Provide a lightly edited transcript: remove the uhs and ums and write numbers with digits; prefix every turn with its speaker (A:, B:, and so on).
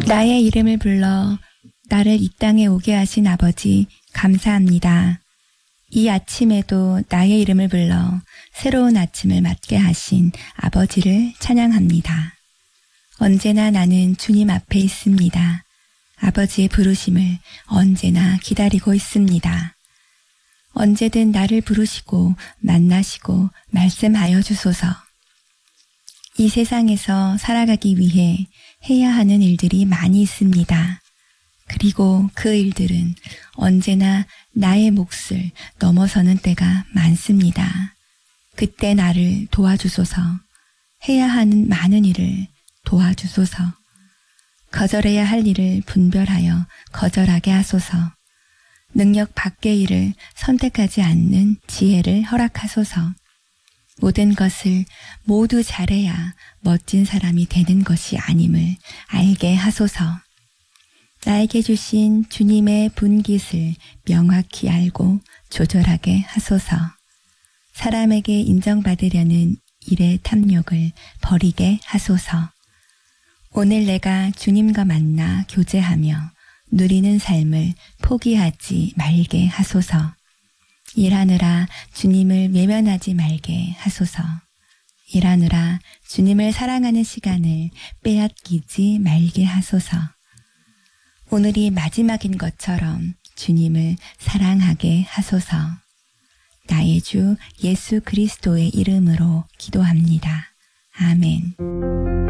A: 나의 이름을 불러 나를 이 땅에 오게 하신 아버지 감사합니다. 이 아침에도 나의 이름을 불러 새로운 아침을 맞게 하신 아버지를 찬양합니다. 언제나 나는 주님 앞에 있습니다. 아버지의 부르심을 언제나 기다리고 있습니다. 언제든 나를 부르시고 만나시고 말씀하여 주소서. 이 세상에서 살아가기 위해 해야 하는 일들이 많이 있습니다. 그리고 그 일들은 언제나 나의 몫을 넘어서는 때가 많습니다. 그때 나를 도와주소서. 해야 하는 많은 일을 도와주소서. 거절해야 할 일을 분별하여 거절하게 하소서. 능력 밖의 일을 선택하지 않는 지혜를 허락하소서. 모든 것을 모두 잘해야 멋진 사람이 되는 것이 아님을 알게 하소서. 나에게 주신 주님의 분깃을 명확히 알고 조절하게 하소서. 사람에게 인정받으려는 일의 탐욕을 버리게 하소서. 오늘 내가 주님과 만나 교제하며 누리는 삶을 포기하지 말게 하소서. 일하느라 주님을 외면하지 말게 하소서. 일하느라 주님을 사랑하는 시간을 빼앗기지 말게 하소서. 오늘이 마지막인 것처럼 주님을 사랑하게 하소서. 나의 주 예수 그리스도의 이름으로 기도합니다. 아멘.